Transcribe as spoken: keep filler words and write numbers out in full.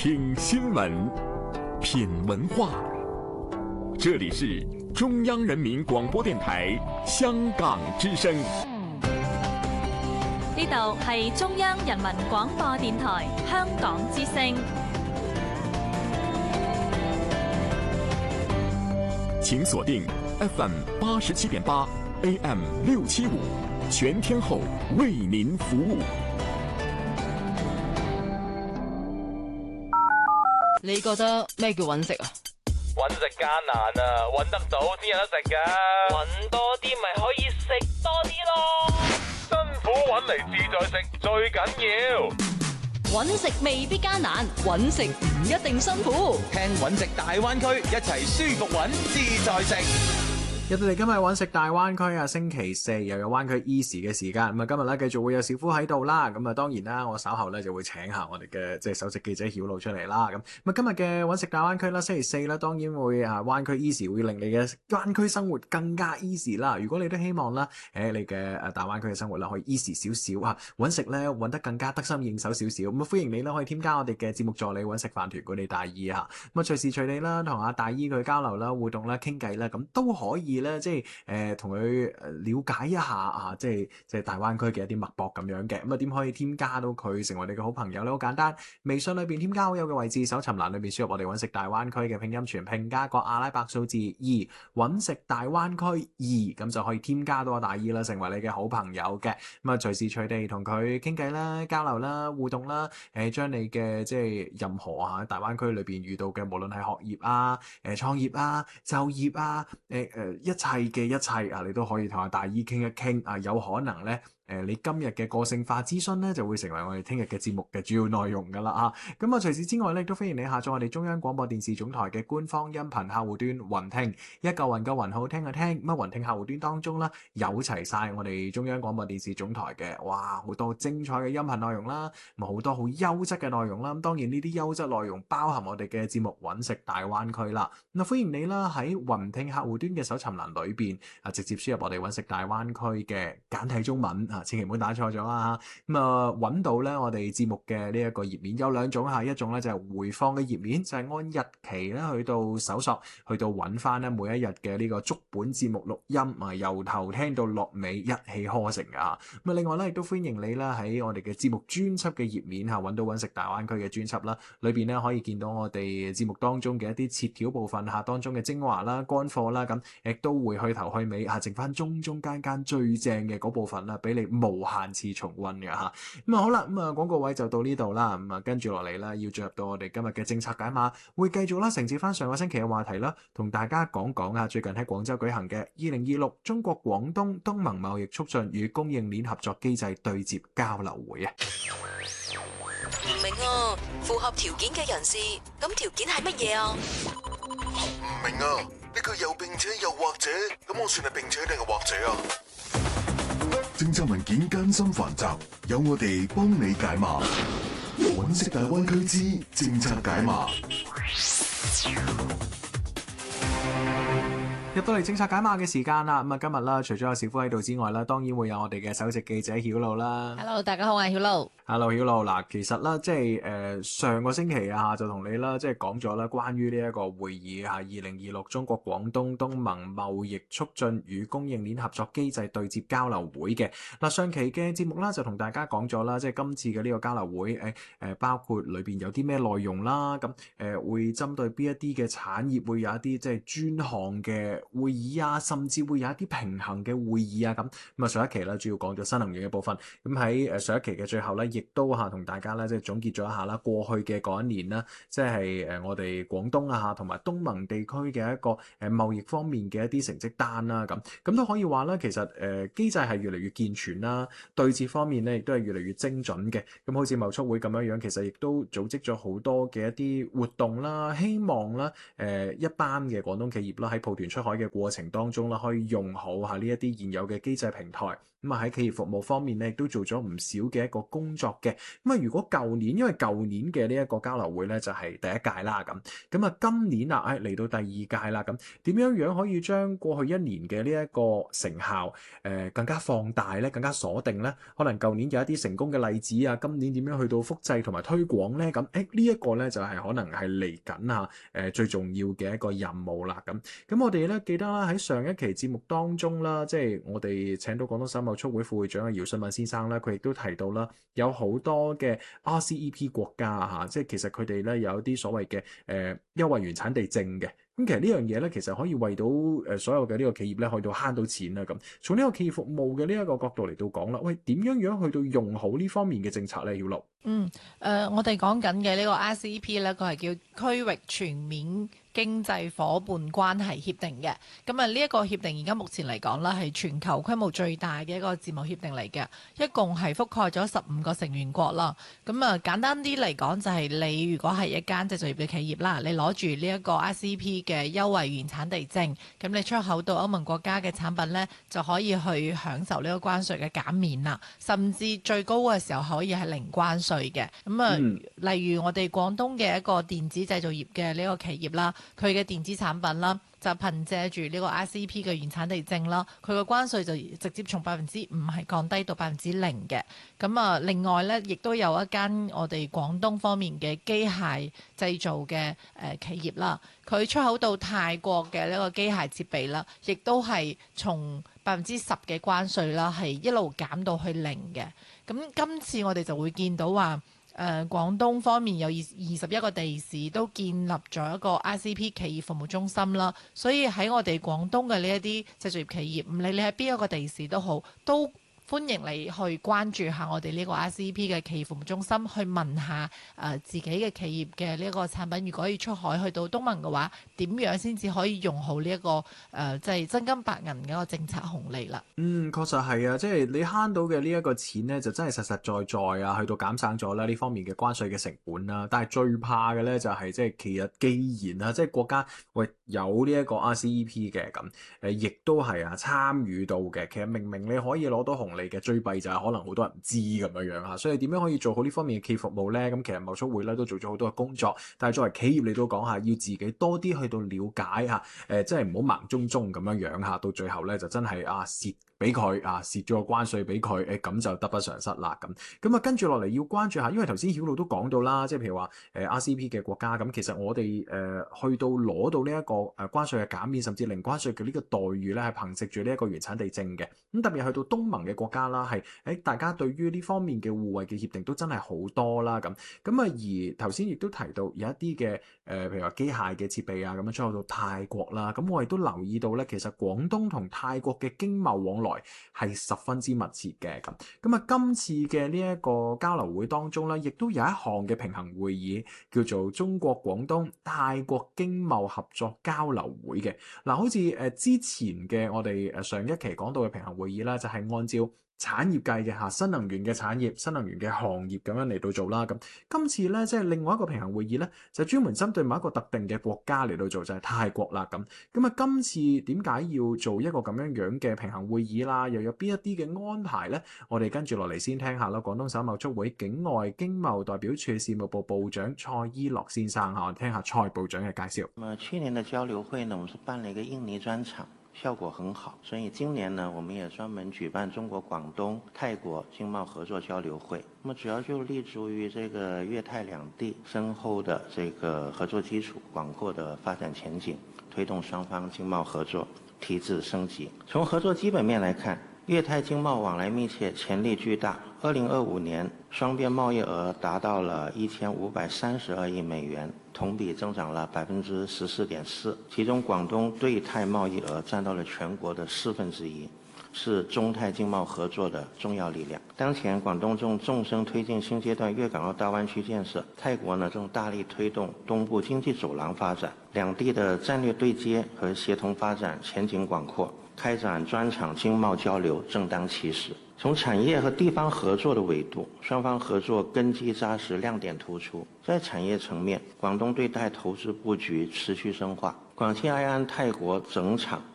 听新闻，品文化。这里是中央人民广播電台香港之聲。 呢度係中央人民廣播電台香港之聲。 請鎖定 F M 八十七點八 A M 六七五，全天候為您服務。 你覺得咩叫揾食啊？ 揾食艱難啊，揾得到先有得食噶。揾多啲咪可以食多啲咯。辛苦揾嚟自在食最緊要。 揾食未必艱難，揾食唔一定辛苦。 聽揾食大灣區，一齊舒服揾自在食。 入到嚟今日揾食大灣區啊，星期四又有灣區 Easy 嘅時間，咁啊今日咧繼續會有小夫喺度啦，咁啊當然啦，我稍後咧就會請下我哋嘅即係首席記者曉露出嚟啦，咁咁今日嘅揾食大灣區啦，星期四啦，當然會啊灣區 Easy 會令你嘅灣區生活更加 easy 啦。如果你都希望啦，誒你嘅誒大灣區嘅生活啦可以 easy 少少嚇，揾食咧揾得更加得心應手少少，咁啊歡迎你啦可以添加我哋嘅節目助理揾食飯團管理大姨嚇，咁啊隨時隨地啦同阿大姨佢交流啦、互動啦、傾偈啦，咁都可以咧即係誒。誒同佢了解一下啊，即係即係大灣區嘅一啲脈搏咁樣嘅，咁啊點可以添加到佢成為你嘅好朋友咧？好簡單，微信裏邊添加好友嘅位置，搜尋欄裏邊輸入我哋揾食大灣區嘅拼音全拼加個阿拉伯數字二，揾食大灣區二，咁就可以添加到阿大姨啦，成為你嘅好朋友嘅。咁啊隨時隨地同佢傾偈啦、交流啦、互動啦，誒將你嘅即係任何啊大灣區裏邊遇到嘅，無論係學業啊、誒創業啊、就業啊、誒誒一切嘅一切。係啊，你都可以同阿大姨傾一傾啊，有可能咧。誒，你今日嘅個性化諮詢咧，就會成為我哋聽日嘅節目嘅主要內容噶啦嚇。咁啊，除此之外咧，亦都歡迎你下載我哋中央廣播電視總台嘅官方音頻客戶端雲聽，一嚿雲嘅雲好聽嘅聽。咁啊，雲聽客戶端當中啦，有齊晒我哋中央廣播電視總台嘅，哇，好多精彩嘅音頻內容啦，咁好多好優質嘅內容啦。咁當然呢啲優質內容包含我哋嘅節目揾食大灣區啦。咁啊，歡迎你啦喺雲聽客戶端嘅搜尋欄裏邊啊，直接輸入我哋揾食大灣區嘅簡體中文啊。千祈唔好打錯咗啊！咁啊揾到咧，我哋節目嘅呢一個頁面有兩種嚇，一種咧就係回放嘅頁面，就係、是、按日期咧去到搜索，去到揾翻咧每一日嘅呢個足本節目錄音啊，由頭聽到落尾一氣呵成啊！咁啊，另外咧亦都歡迎你啦喺我哋嘅節目專輯嘅頁面嚇揾到揾食大灣區嘅專輯啦，裏邊咧可以見到我哋節目當中嘅一啲切條部分嚇，當中嘅精華啦、乾貨啦，咁亦都會去頭去尾嚇，剩翻中中間間最正嘅嗰部分啦，俾你無限次重溫嘅吓，咁啊好啦，咁啊廣告位就到呢度啦，咁啊跟住落嚟啦，要進入到我哋今日嘅政策解碼，會繼續啦，承接翻上個星期嘅話題啦，同大家講講啊，最近喺廣州舉行嘅二零二六中國廣東東盟貿易促進與供應鏈合作機制對接交流會啊！ 唔明啊，符合條件嘅人士，咁條件係乜嘢啊？ 唔明啊，呢個又並且又或者，咁我算係並且定係或者啊？ 政策文件艱辛繁雜，有我哋幫你解碼。揾食大灣區之政策解碼。 入到嚟政策解碼嘅時間啦，咁啊今日啦，除咗有小夫喺度之外啦，當然會有我哋嘅首席記者曉露啦。 Hello， 大家好，我係曉露。 Hello，曉露嗱，其實啦，即係誒、呃、上個星期啊，就同你啦，即係講咗啦，關於呢一個會議啊，二零二六中國廣東東盟貿易促進與供應鏈合作機制對接交流會嘅嗱，上期嘅節目啦，就同大家講咗啦，即係今次嘅呢個交流會誒誒、呃，包括裏邊有啲咩內容啦，咁誒、呃、會針對邊一啲嘅產業會有一啲即係專項嘅會議啊，甚至會有一啲平衡嘅會議啊，咁咁啊上一期咧主要講咗新能源嘅部分，咁喺誒上一期嘅最後咧，亦都嚇同大家咧即係總結咗一下啦，過去嘅嗰一年啦，即係誒我哋廣東啊同埋東盟地區嘅一個誒貿易方面嘅一啲成績單啦，咁咁都可以話啦，其實誒機制係越嚟越健全啦，對接方面咧亦都係越嚟越精準嘅，咁好似貿促會咁樣樣，其實亦都組織咗好多嘅一啲活動啦，希望啦誒一班嘅廣東企業啦喺抱團出海嘅過程當中啦，可以用好下呢一啲現有嘅機制平台， 咁啊喺企業服務方面咧，亦都做咗唔少嘅一個工作嘅。咁啊，如果舊年因為舊年嘅呢一個交流會咧就係第一屆啦，咁咁啊今年啊，誒嚟到第二屆啦，咁點樣樣可以將過去一年嘅呢一個成效誒、呃、更加放大咧，更加鎖定咧？可能舊年有一啲成功嘅例子啊，今年點樣去到複製同埋推廣咧？咁誒呢一個咧就係、是、可能係嚟緊嚇誒最重要嘅一個任務啦。咁咁我哋咧記得啦，喺上一期節目當中啦，即係我哋請到廣東省貿促會副會長嘅姚信敏先生啦，佢亦都提到啦，有好多嘅 R C E P 國家嚇，即係其實佢哋咧有一啲所謂嘅誒優惠原產地證嘅。咁其實呢樣嘢咧，其實可以為到誒所有嘅呢個企業咧，去到慳到錢啦。咁從呢個企業服務嘅呢一個角度嚟到講啦，喂，點樣樣去到用好呢方面嘅政策咧？要落嗯誒、呃，我哋講緊嘅呢個 R C E P 咧，佢係叫區域全面經濟夥伴關係協定嘅。咁啊，呢一個協定而家目前嚟講啦，係全球規模最大嘅一個自貿協定嚟嘅，一共係覆蓋咗十五個成員國啦。咁啊，簡單啲嚟講，就係你如果係一間製造業嘅企業啦，你攞住呢一個 R C E P 嘅優惠原產地證，咁你出口到歐盟國家嘅產品呢，就可以去享受呢個關稅嘅減免啦，甚至最高嘅時候可以係零關稅嘅。咁啊，嗯、例如我哋廣東嘅一個電子製造業嘅呢個企業啦，佢嘅電子產品啦，就憑藉住呢個 R C E P 嘅原產地證啦，佢個關稅就直接從百分之五係降低到百分之零嘅。咁啊，另外呢，亦都有一間我哋廣東方面嘅機械製造嘅誒企業啦，佢出口到泰國嘅呢個機械設備啦，亦都係從百分之十嘅關稅啦，係一路減到去零嘅。咁今次我哋就會見到話，誒、呃、廣東方面有二二十一個地市都建立咗一個 R C E P 企業服務中心啦，所以喺我哋廣東嘅呢一啲製造業企業，唔理你喺邊一個地市都好，都歡迎你去關注下我哋呢個 R C E P 嘅企業服務中心，去問下誒、呃、自己嘅企業嘅呢一個產品，如果要出海去到東盟嘅話，點樣先至可以用好呢、這、一個誒即係真金白銀嘅一個政策紅利啦？嗯， 確實係啊，即係你慳到嘅呢一個錢咧，就真係實實在在啊，去到減省咗啦呢方面嘅關稅嘅成本啦。但係最怕嘅咧就係即係其實既然啊，即係國家喂有呢一個 R C E P 嘅咁誒，亦都係啊參與到嘅。其實明明你可以攞到紅利嘅，最弊就係可能好多人唔知咁樣樣嚇，所以點樣可以做好呢方面嘅企業服務咧？咁其實貿促會咧都做咗好多嘅工作，但係作為企業你都講下，要自己多啲去到了解嚇，誒即係唔好盲中中咁樣樣嚇，到最後咧就真係啊蝕俾佢啊蝕咗個關稅俾佢，誒咁就得不償失啦咁。咁啊跟住落嚟要關注下，因為頭先曉露都講到啦，即係譬如話誒 R C E P 嘅國家咁，其實我哋誒、呃、去到攞到呢一個誒關稅嘅減免，甚至零關稅嘅呢個待遇咧，係憑藉住呢一個原產地證嘅。咁特別去到東盟嘅國家啦，係誒大家對於呢方面嘅互惠嘅協定都真係好多啦咁。咁啊而頭先亦都提到有一啲嘅誒，譬如話機械嘅設備啊，咁樣出口到泰國啦。咁我哋都留意到咧，其實廣東同泰國嘅經貿往來係十分之密切嘅咁。咁啊，今次嘅呢一個交流會當中咧，亦都有一項嘅平衡會議，叫做中國廣東泰國經貿合作交流會嘅。嗱，好似誒之前嘅我哋誒上一期講到嘅平衡會議啦，就係按照產業計嘅嚇，新能源嘅產業、新能源嘅行業咁樣嚟到做啦。咁今次咧，即係另外一個平衡會議咧，就專門針對某一個特定嘅國家嚟到做，就係泰國啦。咁咁啊，今次點解要做一個咁樣樣嘅平衡會議啦？又有邊一啲嘅安排咧？我哋跟住落嚟先聽下啦。廣東省貿促會境外經貿代表處事務部部長蔡伊樂先生嚇，聽下蔡部長嘅介紹。 咁去年嘅交流會呢，我們是辦了一個印尼專場。效果很好，所以今年呢，我們也專門舉辦中國廣東泰國經貿合作交流會。那麼主要就立足於這個粵泰兩地深厚的這個合作基礎、廣闊的發展前景，推動雙方經貿合作提質升級。從合作基本面來看，粵泰經貿往來密切，潛力巨大。二零二五年雙邊貿易額達到了一千五百三十二億美元，同比增長了百分之十四點四。其中廣東對泰貿易額佔到了全國的四分之一，是中泰經貿合作的重要力量。當前廣東正縱深推進新階段粵港澳大灣區建設，泰國呢正大力推動東部經濟走廊發展，兩地的戰略對接和協同發展前景廣闊，開展專場經貿交流正當其時。從產業和地方合作的維度，雙方合作根基紮實，亮點突出。在產業層面，廣東對泰投資佈局持續深化，廣汽埃安泰國整場